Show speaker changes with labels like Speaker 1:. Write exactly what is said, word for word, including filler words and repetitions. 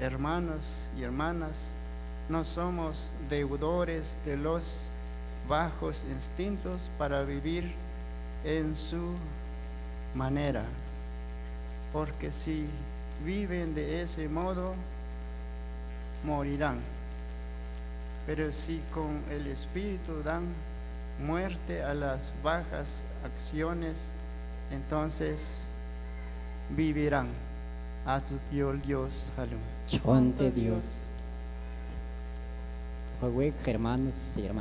Speaker 1: hermanos y hermanas, no somos deudores de los bajos instintos para vivir en su manera, porque si viven de ese modo, morirán. Pero si con el Espíritu dan muerte a las bajas acciones, entonces vivirán. A su Dios, Dios, hallo.
Speaker 2: Chonte Dios. Ruego, hermanos y hermanas.